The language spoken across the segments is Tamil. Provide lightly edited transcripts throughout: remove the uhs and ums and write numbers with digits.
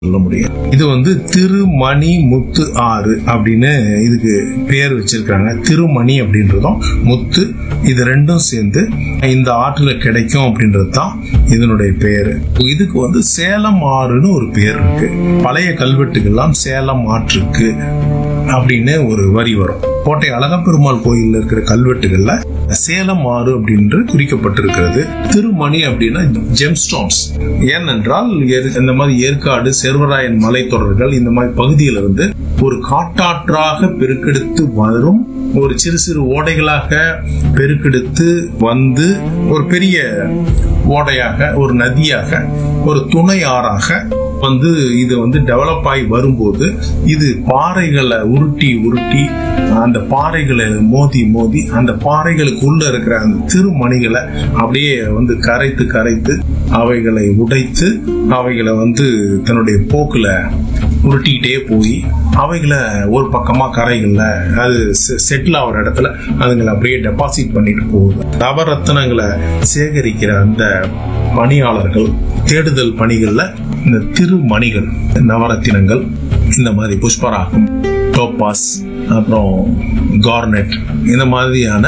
சொல்ல முடியும். இது திருமணி முத்து ஆறு அப்படின்னு இதுக்கு பேர் வச்சிருக்காங்க. திருமணி அப்படின்றதும் முத்து இது ரெண்டும் சேர்ந்து இந்த ஆற்றுல கிடைக்கும் அப்படின்றது தான் இதனுடைய பேரு. இதுக்கு சேலம் ஆறுன்னு ஒரு பேர் இருக்கு. பழைய கல்வெட்டுக்கெல்லாம் சேலம் ஆற்றுக்கு அப்படின்னு ஒரு வரி வரும். கோட்டை அழகப்பெருமாள் கோயில்ல இருக்கிற கல்வெட்டுகள்ல சேலம் ஆறு அப்படின்னு குறிக்கப்பட்டிருக்கிறது. திருமணி அப்படின்னா ஜெம்ஸ்டோன்ஸ். ஏனென்றால் இந்த மாதிரி ஏற்காடு, சேர்வராயன் மலைத்தொடர்கள் இந்த மாதிரி பகுதியிலிருந்து ஒரு காட்டாற்றாக பெருக்கெடுத்து வரும், ஒரு சிறு சிறு ஓடைகளாக பெருக்கெடுத்து வந்து ஒரு பெரிய ஓடையாக, ஒரு நதியாக, ஒரு துணை ஆறாக இது டெவலப் ஆகி வரும்போது இது பாறைகளை உருட்டி உருட்டி அந்த பாறைகளை மோதி மோதி அந்த பாறைகளுக்கு உள்ள இருக்கிற அந்த திருமணிகளை அப்படியே கரைத்து கரைத்து அவைகளை உடைத்து அவைகளை தன்னுடைய போக்குல உருட்டிக்கிட்டே போய் அவைகளை ஒரு பக்கமா கரைகள்ல அது செட்டில் ஆகிற இடத்துல அதுங்களை அப்படியே டெபாசிட் பண்ணிட்டு போகுது. நவரத்தினங்களை சேகரிக்கிற அந்த பணியாளர்கள் தேடுதல் பணிகள்ல இந்த திருமணிகள், நவரத்தினங்கள், இந்த மாதிரி புஷ்பராகம், டோபாஸ், அப்புறம் கார்னெட், இந்த மாதிரியான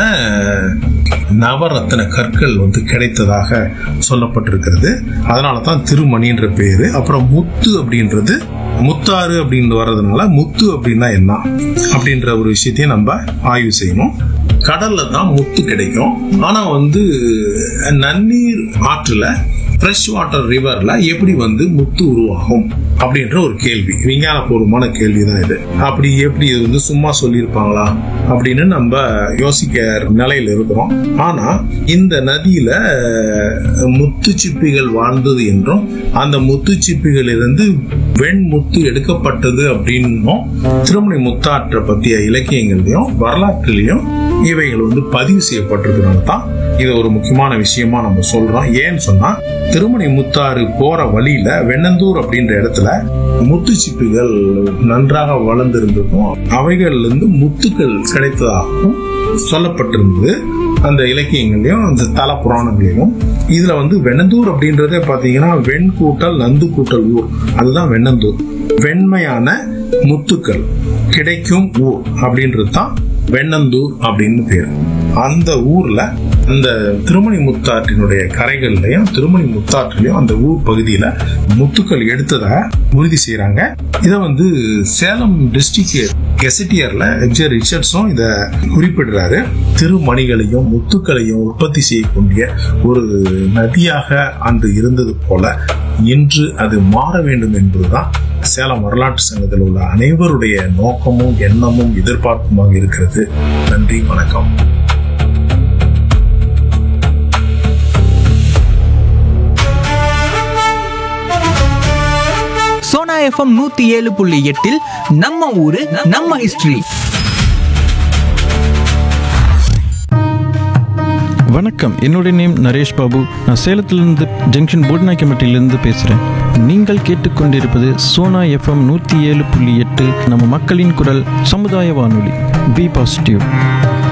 நவரத்தின கற்கள் கிடைத்ததாக சொல்லப்பட்டிருக்கிறது. அதனாலதான் திருமணின்ற பேரு. அப்புறம் முத்து அப்படின்றது முத்தாறு அப்படின்னு வர்றதுனால முத்து அப்படின்னா என்ன அப்படின்ற ஒரு விஷயத்தையும் நம்ம ஆய்வு செய்யணும். கடல்ல தான் முத்து கிடைக்கும். ஆனா நன்னீர் ஆற்றுல, ஃப்ரெஷ் வாட்டர் ரிவர்ல எப்படி முத்து உருவாகும் அப்படின்ற ஒரு கேள்வி, விஞ்ஞானபூர்வமான கேள்விதான் இது. அப்படி எப்படி இது சும்மா சொல்லியிருப்பாங்களா அப்படின்னு நம்ம யோசிக்க நிலையில இருக்கிறோம். ஆனா இந்த நதியில முத்துச்சிப்பிகள் வாழ்ந்தது என்றும் அந்த முத்துச்சிப்பிகள் இருந்து வெண்முத்து எடுக்கப்பட்டது அப்படின்னும் திருமணி முத்தாற்றை பற்றிய இலக்கியங்கள்லயும் வரலாற்றிலையும் இவைகள் பதிவு செய்யப்பட்டிருக்கிறனால தான் இது ஒரு முக்கியமான விஷயமா நம்ம சொல்றோம். ஏன்னு சொன்னா திருமணி முத்தாறு போற வழியில வெண்ணந்தூர் அப்படின்ற இடத்துல முத்துச்சிப்பிகள் நன்றாக வளர்ந்திருந்ததும் அவைகள்ல இருந்து முத்துக்கள் கிடைத்ததாகவும் சொல்லப்பட்டிருந்தது அந்த இலக்கியங்களையும் அந்த தல புராணங்களையும். இதுல வெண்ணந்தூர் அப்படின்றத பாத்தீங்கன்னா வெண் கூட்டல் நந்து கூட்டல் ஊர், அதுதான் வெண்ணந்தூர். வெண்மையான முத்துக்கள் கிடைக்கும் ஊர் அப்படின்றது தான் வெண்ணந்தூர் அப்படின்னு பேரு. அந்த ஊர்ல அந்த திருமணி முத்தாற்றினுடைய கரைகள்லயும் திருமணி முத்தாற்றிலையும் அந்த ஊர் பகுதியில முத்துக்கள் எடுத்ததாக உறுதி செய்யறாங்க. இத சேலம் டிஸ்ட்ரிக்ட் கெசட்டியர்ல எம்ஜே ரிச்சர்ட்ஸும் இத குறிப்பிடுறாரு. திருமணிகளையும் முத்துக்களையும் உற்பத்தி செய்யக்கூடிய ஒரு நதியாக அன்று இருந்தது போல இன்று அது மாற வேண்டும் என்பதுதான் சேலம் வரலாற்று சங்கத்தில் உள்ள அனைவருடைய நோக்கமும் எண்ணமும் எதிர்பார்ப்புமாக இருக்கிறது. நன்றி, வணக்கம். சோனா எஃப்எம் 107.8 நம்ம ஊரு நம்ம ஹிஸ்டரி. வணக்கம், என்னுடைய நேம் நரேஷ் பாபு. நான் சேலத்திலிருந்து ஜங்ஷன் போட்நாயக்கம்பட்டியிலிருந்து பேசுகிறேன். நீங்கள் கேட்டுக்கொண்டிருப்பது சோனா எஃப்எம் 107.8 நம்ம மக்களின் குரல் சமுதாய வானொலி. B positive.